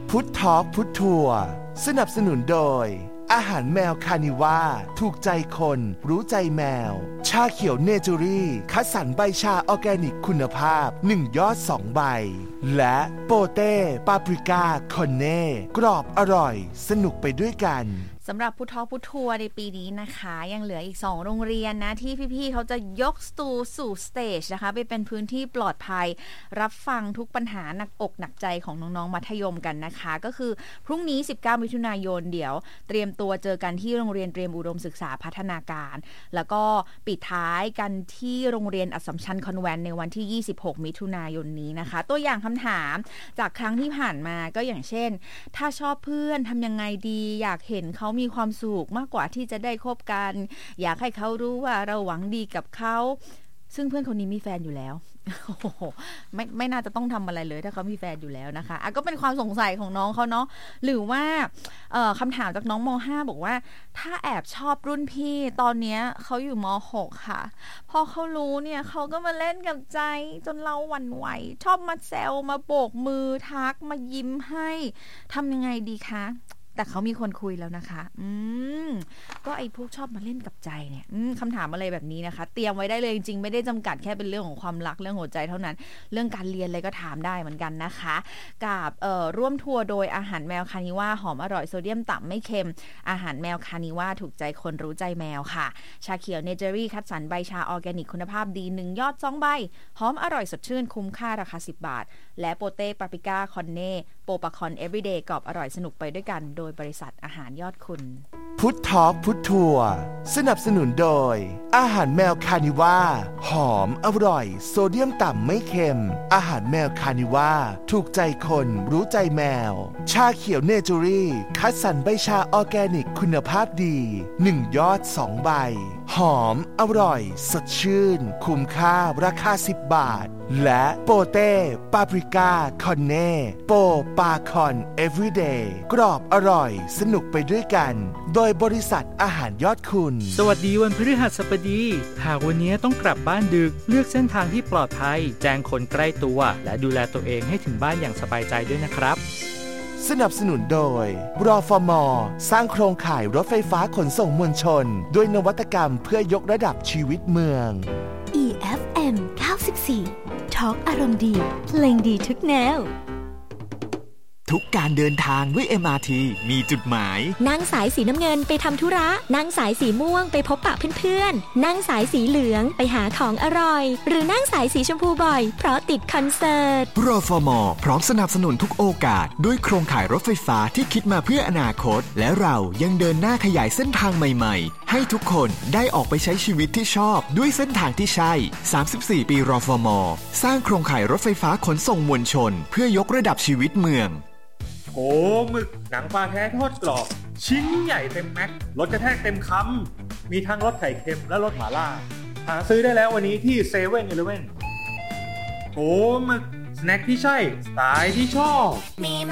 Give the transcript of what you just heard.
พุททอล์กพุททัวร์สนับสนุนโดยอาหารแมวคานิว่าถูกใจคนรู้ใจแมวชาเขียวเนเจอรี่คัดสรรใบชาออร์แกนิกคุณภาพ1ยอด2ใบและโปเต้ปาปริก้าคอนเน่กรอบอร่อยสนุกไปด้วยกันสำหรับพุททอล์กพุททัวร์ในปีนี้นะคะยังเหลืออีก2โรงเรียนนะที่พี่ๆเขาจะยกสตูสู่สเตจนะคะไปเป็นพื้นที่ปลอดภัยรับฟังทุกปัญหาหนักอกหนักใจของน้องๆมัธยมกันนะคะก็คือพรุ่งนี้19มิถุนายนเดี๋ยวเตรียมตัวเจอกันที่โรงเรียนเตรียมอุดมศึกษาพัฒนาการแล้วก็ปิดท้ายกันที่โรงเรียนอัสสัมชัญคอนแวนต์ในวันที่26มิถุนายนนี้นะคะตัวอย่างคำถามจากครั้งที่ผ่านมาก็อย่างเช่นถ้าชอบเพื่อนทำยังไงดีอยากเห็นเขามีความสุขมากกว่าที่จะได้คบกันอยากให้เขารู้ว่าเราหวังดีกับเขาซึ่งเพื่อนคนนี้มีแฟนอยู่แล้ว ไม่น่าจะต้องทำอะไรเลยถ้าเขามีแฟนอยู่แล้วนะคะก็เป็นความสงสัยของน้องเขาเนาะหรือว่าคำถามจากน้องม.5 บอกว่าถ้าแอบชอบรุ่นพี่ตอนนี้เขาอยู่ม.6 ค่ะพอเขารู้เนี่ยเขาก็มาเล่นกับใจจนเราหวั่นไหวชอบมาแซวมาโบกมือทักมายิ้มให้ทำยังไงดีคะแต่เขามีคนคุยแล้วนะคะก็ไอ้พวกชอบมาเล่นกับใจเนี่ยคำถามอะไรแบบนี้นะคะเตรียมไว้ได้เลยจริงๆไม่ได้จำกัดแค่เป็นเรื่องของความรักเรื่องหัวใจเท่านั้นเรื่องการเรียนอะไรก็ถามได้เหมือนกันนะคะกับร่วมทัวร์โดยอาหารแมวคานิว่าหอมอร่อยโซเดียมต่ำไม่เค็มอาหารแมวคานิว่าถูกใจคนรู้ใจแมวค่ะชาเขียวเนเจอรี่คัดสรรใบชาออร์แกนิกคุณภาพดี1ยอด2ใบหอมอร่อยสดชื่นคุ้มค่าราคา10 บาทและโปเต้ปาปริก้าคอนเน่โปปาคอนเอฟวีเดย์กรอบอร่อยสนุกไปด้วยกันโดยบริษัทอาหารยอดคุณพุททอล์กพุททัวร์สนับสนุนโดยอาหารแมวคานิว่าหอมอร่อยโซเดียมต่ำไม่เค็มอาหารแมวคานิว่าถูกใจคนรู้ใจแมวชาเขียวเนเจอรี่คัดสรรใบชาออร์แกนิกคุณภาพดี1ยอด2ใบหอมอร่อยสดชื่นคุ้มค่าราคา10 บาทและโปเต้ปาปริก้าคอนเน่โปปาคอนเอฟวีเดย์กรอบอร่อยสนุกไปด้วยกันโดยบริษัทอาหารยอดคุณสวัสดีวันพฤหัสบดีหากวันนี้ต้องกลับบ้านดึกเลือกเส้นทางที่ปลอดภัยแจ้งคนใกล้ตัวและดูแลตัวเองให้ถึงบ้านอย่างสบายใจด้วยนะครับสนับสนุนโดยรฟม.สร้างโครงข่ายรถไฟฟ้าขนส่งมวลชนด้วยนวัตกรรมเพื่อยกระดับชีวิตเมือง EFM 94 Talk อารมณ์ดีเพลงดีทุกแนวทุกการเดินทางด้วย MRT มีจุดหมายนั่งสายสีน้ำเงินไปทำธุระนั่งสายสีม่วงไปพบปะเพื่อนๆนั่งสายสีเหลืองไปหาของอร่อยหรือนั่งสายสีชมพูบ่อยเพราะติดคอนเสิร์ตรฟม.พร้อมสนับสนุนทุกโอกาสด้วยโครงข่ายรถไฟฟ้าที่คิดมาเพื่ออนาคตและเรายังเดินหน้าขยายเส้นทางใหม่ๆให้ทุกคนได้ออกไปใช้ชีวิตที่ชอบด้วยเส้นทางที่ใช่34 ปีรฟม.สร้างโครงข่ายรถไฟฟ้าขนส่งมวลชนเพื่อยกระดับชีวิตเมืองโกหมึกหนังปลาแท้ทอดกรอบชิ้นใหญ่เต็มแม็กรสกระแทกเต็มคำมีทั้งรสไข่เค็มและรสหม่าล่าหาซื้อได้แล้ววันนี้ที่เซเว่นอีเลฟเว่นโกหมึกสแน็คที่ใช่สไตล์ที่ชอบ